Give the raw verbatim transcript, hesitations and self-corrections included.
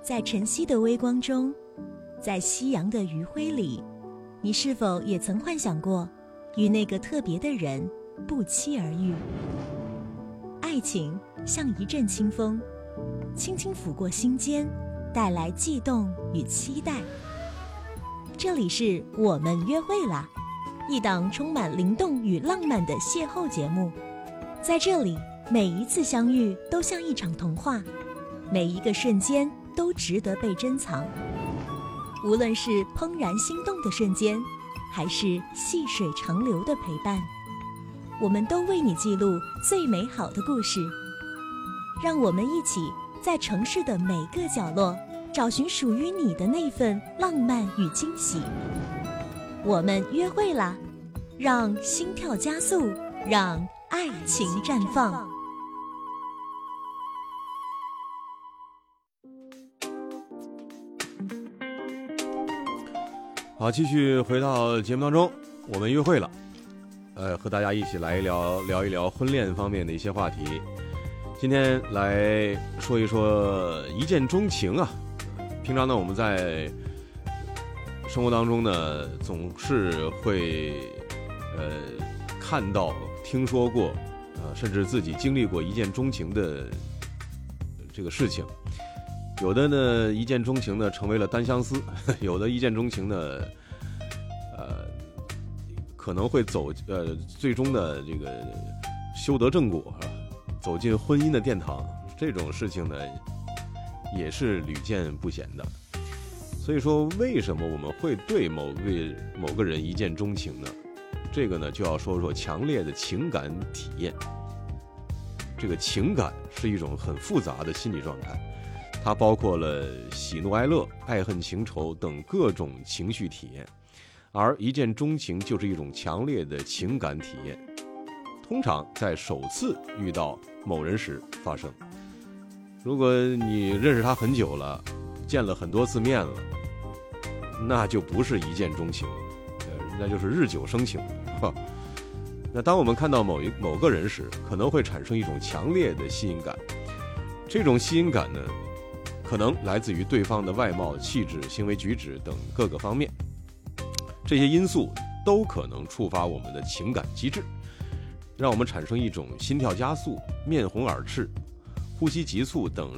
在晨曦的微光中，在夕阳的余晖里，你是否也曾幻想过与那个特别的人不期而遇？爱情像一阵清风，轻轻拂过心间，带来悸动与期待。这里是我们约会啦，一档充满灵动与浪漫的邂逅节目。在这里，每一次相遇都像一场童话，每一个瞬间都值得被珍藏。无论是怦然心动的瞬间，还是细水长流的陪伴，我们都为你记录最美好的故事。让我们一起在城市的每个角落找寻属于你的那份浪漫与惊喜。我们约会啦，让心跳加速，让爱情绽放。 好，继续回到节目当中，我们约会了，呃，和大家一起来聊聊一聊婚恋方面的一些话题。今天来说一说一见钟情啊。平常呢，我们在生活当中呢，总是会呃看到、听说过，呃，甚至自己经历过一见钟情的这个事情。有的呢，一见钟情呢成为了单相思；有的一见钟情呢，呃，可能会走呃最终的这个修得正果，走进婚姻的殿堂。这种事情呢，也是屡见不鲜的。所以说，为什么我们会对某位某个人一见钟情呢？这个呢，就要说说强烈的情感体验。这个情感是一种很复杂的心理状态。它包括了喜怒哀乐、爱恨情仇等各种情绪体验，而一见钟情就是一种强烈的情感体验，通常在首次遇到某人时发生。如果你认识他很久了，见了很多次面了，那就不是一见钟情，那就是日久生情。那当我们看到某一某个人时，可能会产生一种强烈的吸引感，这种吸引感呢，可能来自于对方的外貌、气质、行为举止等各个方面，这些因素都可能触发我们的情感机制，让我们产生一种心跳加速、面红耳赤、呼吸急促等